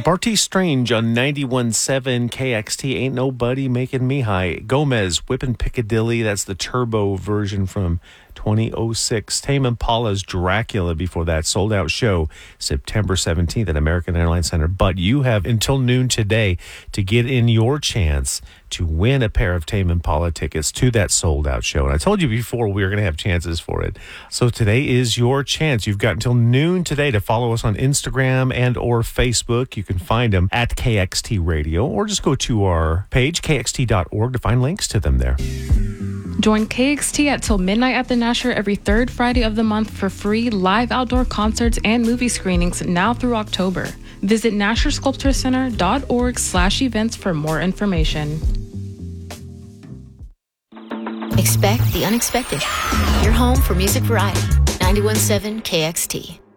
Barty Strange on 91.7 KXT. Ain't Nobody Making Me High. Gomez, Whippin' Piccadilly. That's the turbo version from 2006. Tame Impala's Dracula before that. Sold out show September 17th at American Airlines Center. But you have until noon today to get in your chance to win a pair of Tame Impala tickets to that sold out show. And I told you before we were going to have chances for it. So today is your chance. You've got until noon today to follow us on Instagram and or Facebook. You can find them at KXT Radio or just go to our page, kxt.org, to find links to them there. Join KXT at Till Midnight at the Nasher every third Friday of the month for free live outdoor concerts and movie screenings now through October. Visit NasherSculptureCenter.org/events for more information. Expect the unexpected. Your home for music variety. 91.7 KXT.